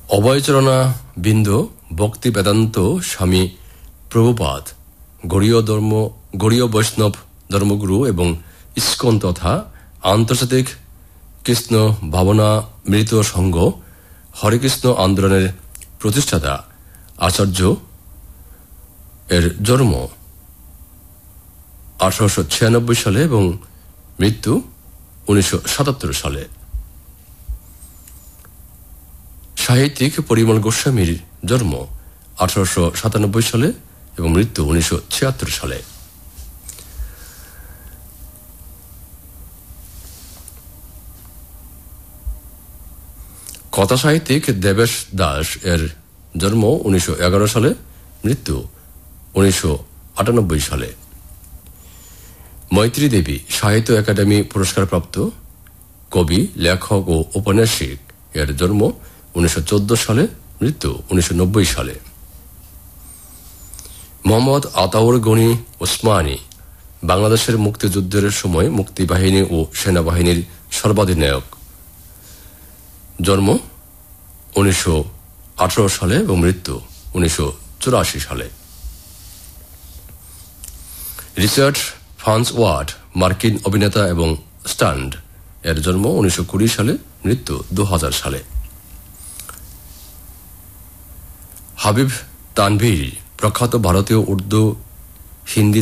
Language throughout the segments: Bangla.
অভয়চরণা বিন্দু ভক্তি বেদান্ত স্বামী প্রভুপাদ গৌড়ীয় বৈষ্ণব ধর্মগুরু এবং ইস্কন তথা আন্তর্জাতিক কৃষ্ণ ভাবনা মৃত সংঘ হরেকৃষ্ণ আন্দোলনের প্রতিষ্ঠাতা আচার্য এর জন্ম 1896 সালে এবং মৃত্যু 1977 সালে। সাহিত্যিক পরিমল গোস্বামীর জন্ম 1897 সালে এবং মৃত্যু 1976 সালে। কথা সাহিত্যিক দেবেশ দাস এর জন্ম 1911 সালে, মৃত্যু 1998 সালে। মৈত্রী দেবী সাহিত্য একাডেমি পুরস্কারপ্রাপ্ত কবি, লেখক ও ঔপন্যাসিক এর জন্ম 1914 সালে, মৃত্যু 1990 সালে। মোহাম্মদ আতাউর গনি ওসমানী বাংলাদেশের মুক্তিযুদ্ধের সময় মুক্তিবাহিনী ও সেনাবাহিনীর সর্বাধিনায়ক, জন্ম 1918 সালে এবং মৃত্যু 1984 সালে। রিচার্ড ফার্নসওয়ার্থ মার্কিন অভিনেতা এবং স্টান্ট এর জন্ম 1920 সালে, মৃত্যু 2000 সালে। হাবিব তানভীর প্রখ্যাত ভারতীয় উর্দু হিন্দি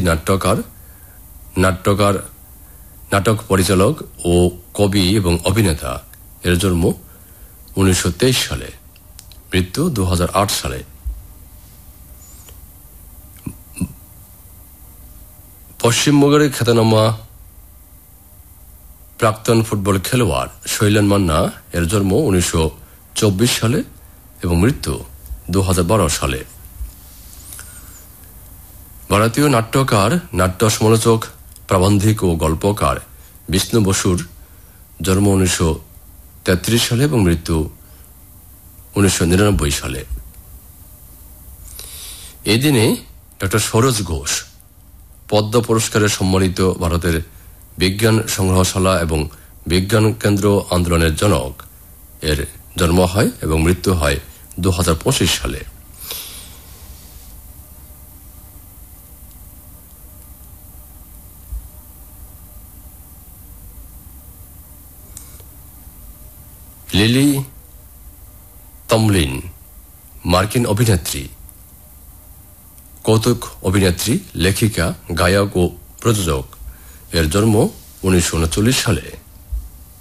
নাটক পরিচালক ও কবি এবং অভিনেতা এর জন্ম 1923 সালে, মৃত্যু 2008 সালে। পশ্চিমবঙ্গের খ্যাতনামা প্রাক্তন ফুটবল খেলোয়াড় শৈলেন মান্না এর জন্ম 1924 সালে এবং মৃত্যু 2012 সালে। ভারতীয় নাট্যকার, নাট্য সমালোচক, প্রাবন্ধিক ও গল্পকার বিষ্ণু বসুর জন্ম 1933 সালে এবং মৃত্যু 1999 সালে। এই দিনে ডক্টর সরোজ ঘোষ পদ্ম পুরস্কারে সম্মানিত ভারতের বিজ্ঞান সংগ্রহশালা এবং বিজ্ঞান কেন্দ্র আন্দোলনের জনক এর জন্ম হয় এবং মৃত্যু হয় 2025 সালে। লিলি তমলিন মার্কিন অভিনেত্রী, কৌতুক অভিনেত্রী, লেখিকা, গায়ক ও প্রযোজক এর জন্ম 1939 সালে।